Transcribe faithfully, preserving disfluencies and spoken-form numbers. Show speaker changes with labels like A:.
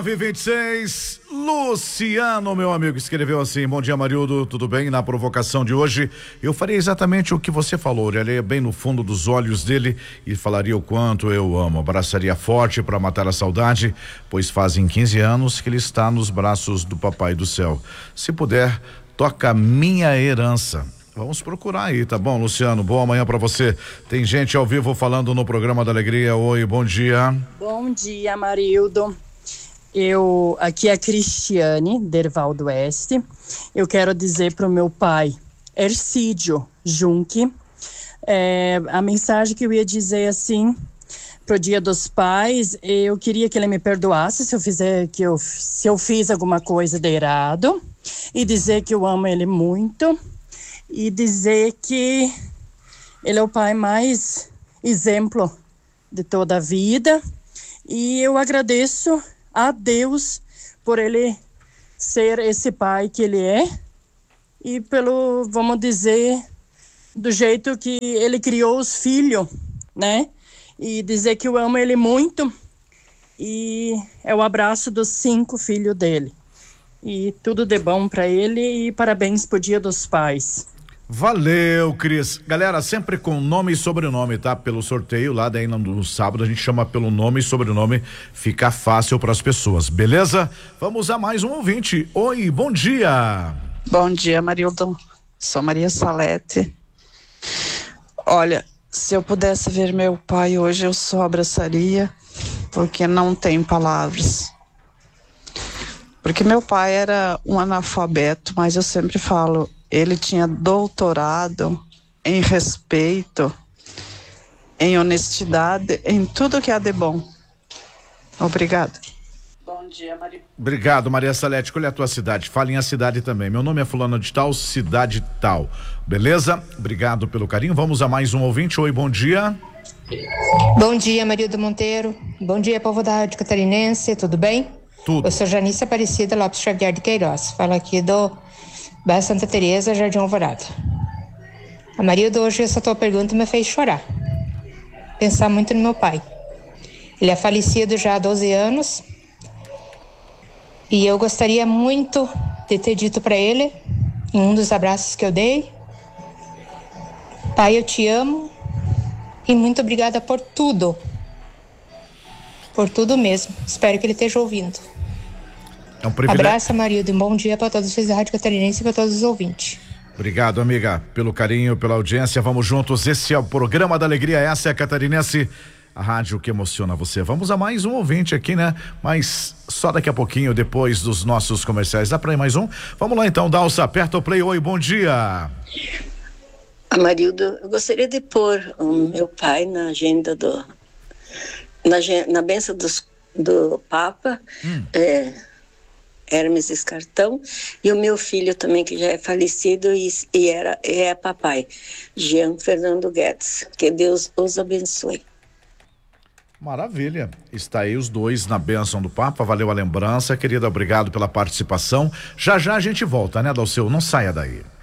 A: vinte e seis, Luciano, meu amigo, escreveu assim: bom dia, Marildo, tudo bem? Na provocação de hoje, eu faria exatamente o que você falou, olharia bem no fundo dos olhos dele e falaria o quanto eu amo, abraçaria forte para matar a saudade, pois fazem quinze anos que ele está nos braços do Papai do Céu. Se puder, toca minha herança. Vamos procurar aí, tá bom, Luciano? Boa manhã pra você. Tem gente ao vivo falando no programa da Alegria. Oi, bom dia.
B: Bom dia, Marildo. Eu, aqui é a Cristiane, Derval do Oeste. Eu quero dizer pro meu pai, Ercídio Junque, é, a mensagem que eu ia dizer assim, pro Dia dos Pais, eu queria que ele me perdoasse se eu fizer, que eu, se eu fiz alguma coisa de errado, e dizer que eu amo ele muito, e dizer que ele é o pai mais exemplo de toda a vida, e eu agradeço a Deus por ele ser esse pai que ele é e pelo, vamos dizer, do jeito que ele criou os filhos, né? E dizer que eu amo ele muito e é o abraço dos cinco filhos dele. E tudo de bom para ele e parabéns pro Dia dos Pais.
A: Valeu, Cris. Galera, sempre com nome e sobrenome, tá? Pelo sorteio lá, daí no, no sábado a gente chama pelo nome e sobrenome, fica fácil para as pessoas, beleza? Vamos a mais um ouvinte. Oi, bom dia.
C: Bom dia, Marildo. Sou Maria Salete. Olha, se eu pudesse ver meu pai hoje, eu só abraçaria, porque não tem palavras. Porque meu pai era um analfabeto, mas eu sempre falo, ele tinha doutorado em respeito, em honestidade, em tudo que há de bom. Obrigada.
B: Bom dia, Maria.
A: Obrigado, Maria Salete. Qual é a tua cidade? Fale em a cidade também. Meu nome é fulano de tal, cidade tal. Beleza? Obrigado pelo carinho. Vamos a mais um ouvinte. Oi, bom dia.
D: Bom dia, Marildo Monteiro. Bom dia, povo da Rádio Catarinense. Tudo bem?
A: Tudo.
D: Eu sou Janice Aparecida Lopes Xavier de Queiroz. Falo aqui do Bairro Santa Teresa, Jardim Alvorada. A Marildo, hoje essa tua pergunta me fez chorar. Pensar muito no meu pai. Ele é falecido já há doze anos. E eu gostaria muito de ter dito para ele, em um dos abraços que eu dei: pai, eu te amo e muito obrigada por tudo. Por tudo mesmo. Espero que ele esteja ouvindo.
A: É um privilégio.
D: Abraço, Marildo, e um bom dia para todos vocês da Rádio Catarinense e para todos os ouvintes.
A: Obrigado, amiga, pelo carinho, pela audiência. Vamos juntos. Esse é o programa da Alegria. Essa é a Catarinense, a rádio que emociona você. Vamos a mais um ouvinte aqui, né? Mas só daqui a pouquinho, depois dos nossos comerciais. Dá pra ir mais um? Vamos lá então, Dalsa, aperta o play. Oi, bom dia.
E: Amarildo, eu gostaria de pôr o meu pai na agenda do na, na bênção dos, do Papa, hum. é, Hermes Escartão, e o meu filho também, que já é falecido e, e era, é papai, Jean Fernando Guedes. Que Deus os abençoe.
A: Maravilha, está aí os dois na bênção do Papa. Valeu a lembrança, querida, obrigado pela participação. Já já a gente volta, né, Dalceu? Não saia daí.